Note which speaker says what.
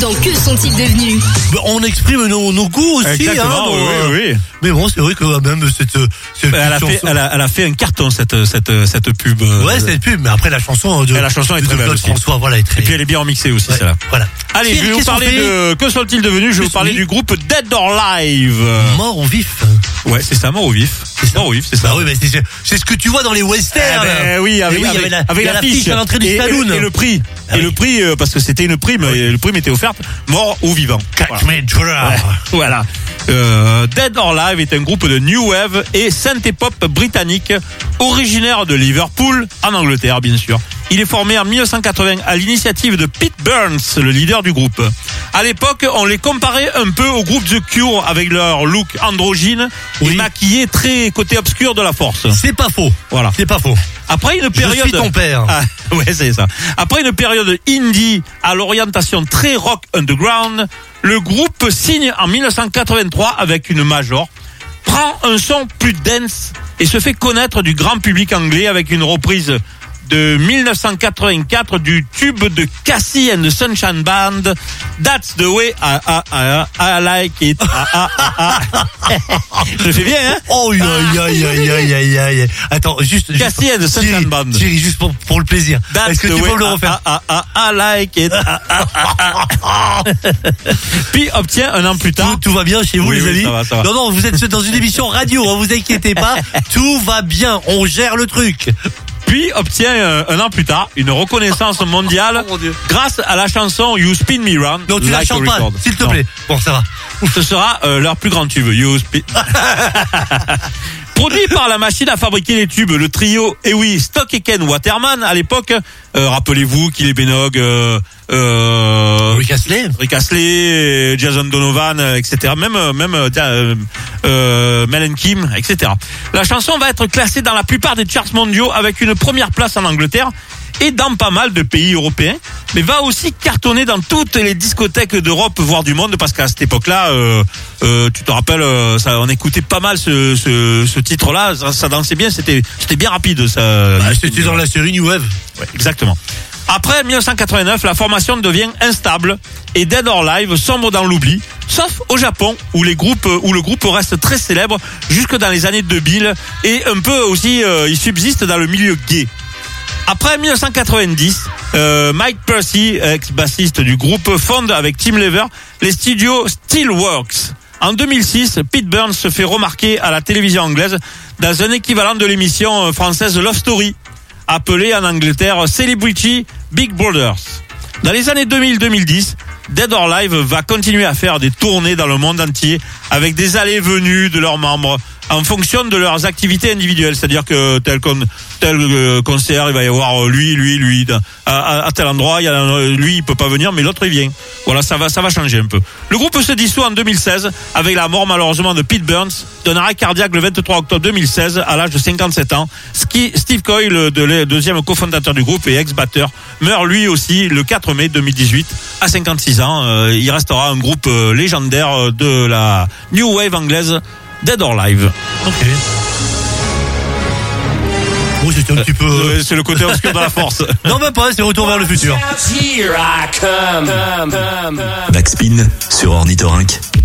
Speaker 1: Donc que sont-ils devenus ?
Speaker 2: On exprime nos goûts aussi.
Speaker 3: Exactement, oui.
Speaker 2: Mais bon, c'est vrai que même cette
Speaker 3: elle a fait un carton cette pub.
Speaker 2: Ouais, cette pub. Mais après la chanson
Speaker 3: la chanson est très belle aussi.
Speaker 2: François, voilà, est très.
Speaker 3: Et puis elle est bien remixée aussi, celle-là.
Speaker 2: Voilà.
Speaker 3: Allez, je vais vous parler de que sont-ils devenus. Je vais vous parler du groupe Dead or Alive.
Speaker 2: Mort ou vif.
Speaker 3: Ouais, c'est ça, mort ou vif. Mort ou vif, c'est ça.
Speaker 2: Bah oui, mais c'est ce que tu vois dans les westerns.
Speaker 3: Oui, avec la fiche
Speaker 2: à l'entrée du saloon.
Speaker 3: Et le prix. Parce que c'était une prime, et le prix m'était offerte, mort ou vivant. Voilà. Dead or Alive est un groupe de New Wave et synthé-pop britannique, originaire de Liverpool, en Angleterre, bien sûr. Il est formé en 1980 à l'initiative de Pete Burns, le leader du groupe. À l'époque, on les comparait un peu au groupe The Cure avec leur look androgyne et maquillé très côté obscur de la force.
Speaker 2: C'est pas faux.
Speaker 3: Voilà.
Speaker 2: C'est pas faux.
Speaker 3: Après une période.
Speaker 2: Je suis ton père.
Speaker 3: Ouais, c'est ça. Après une période indie à l'orientation très rock underground, le groupe signe en 1983 avec une major, prend un son plus dense et se fait connaître du grand public anglais avec une reprise de 1984 du tube de Cassie and the Sunshine Band, That's the way I like it. Je le fais bien, hein?
Speaker 2: Oh, aïe. Attends, juste.
Speaker 3: Cassie and the Sunshine Band.
Speaker 2: Thierry, juste pour le plaisir. Est-ce que tu peux le refaire?
Speaker 3: I like it. Puis obtient un an plus tard.
Speaker 2: Tout va bien chez vous, les amis?
Speaker 3: Ça va.
Speaker 2: Non, vous êtes dans une émission radio, hein, vous inquiétez pas. Tout va bien, on gère le truc.
Speaker 3: Puis obtient un an plus tard une reconnaissance mondiale grâce à la chanson You Spin Me Round.
Speaker 2: Donc tu la chantes pas, s'il te plaît. Bon, ça va.
Speaker 3: Ce sera leur plus grand tube. You Spin. Produit par la machine à fabriquer les tubes, le trio, Stock Aitken Waterman à l'époque. Rappelez-vous Kylie Minogue, Rick Astley, Jason Donovan, etc. Même Mel and Kim, etc. La chanson va être classée dans la plupart des charts mondiaux avec une première place en Angleterre et dans pas mal de pays européens, mais va aussi cartonner dans toutes les discothèques d'Europe, voire du monde, parce qu'à cette époque-là, tu te rappelles, on écoutait pas mal ce titre-là, ça dansait bien, c'était bien rapide.
Speaker 2: C'était dans la série New Wave.
Speaker 3: Ouais, exactement. Après 1989, la formation devient instable et Dead or Alive sombre dans l'oubli, sauf au Japon où le groupe reste très célèbre jusque dans les années 2000 et un peu aussi il subsiste dans le milieu gay. Après 1990, Mike Percy, ex-bassiste du groupe, fonde avec Tim Lever les studios Steelworks. En 2006, Pete Burns se fait remarquer à la télévision anglaise dans un équivalent de l'émission française Love Story, appelée en Angleterre Celebrity Big Brothers. Dans les années 2000-2010, Dead or Alive va continuer à faire des tournées dans le monde entier avec des allées et venues de leurs membres en fonction de leurs activités individuelles, c'est-à-dire que tel concert, il va y avoir lui à tel endroit, lui il peut pas venir mais l'autre il vient. Voilà, ça va changer un peu. Le groupe se dissout en 2016 avec la mort malheureusement de Pete Burns d'un arrêt cardiaque le 23 octobre 2016 à l'âge de 57 ans. Steve Coy, le deuxième cofondateur du groupe et ex-batteur, meurt lui aussi le 4 mai 2018 à 56 ans. Il restera un groupe légendaire de la New Wave anglaise, Dead or Alive.
Speaker 2: Ok. Oh, c'était un petit peu.
Speaker 3: C'est le côté obscur de la force.
Speaker 2: Non, même pas, c'est Retour vers le futur.
Speaker 4: Backspin sur Ornithorynque.